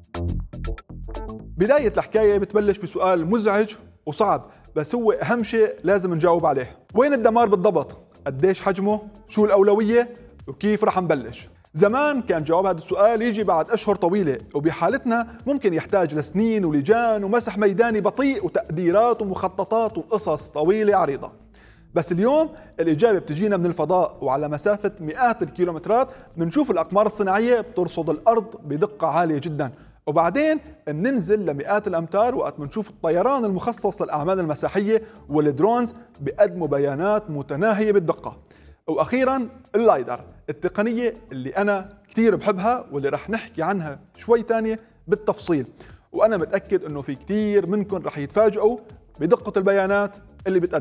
بداية الحكاية بتبلش بسؤال مزعج وصعب، بس هو أهم شيء لازم نجاوب عليه. وين الدمار بالضبط؟ قديش حجمه؟ شو الأولوية؟ وكيف رح نبلش؟ زمان كان جواب هذا السؤال يجي بعد أشهر طويلة، وبحالتنا ممكن يحتاج لسنين ولجان ومسح ميداني بطيء وتقديرات ومخططات وقصص طويلة عريضة. بس اليوم الإجابة بتجينا من الفضاء، وعلى مسافة مئات الكيلومترات بنشوف الأقمار الصناعية بترصد الأرض بدقة عالية جدا، وبعدين بننزل لمئات الأمتار وقت بنشوف الطيران المخصص للأعمال المساحية والدرونز بيقدموا بيانات متناهية بالدقة. وأخيرا اللايدر، التقنية اللي أنا كثير بحبها واللي رح نحكي عنها شوي تانية بالتفصيل، وأنا متأكد أنه في كثير منكم رح يتفاجئوا بدقة البيانات اللي بتقدم.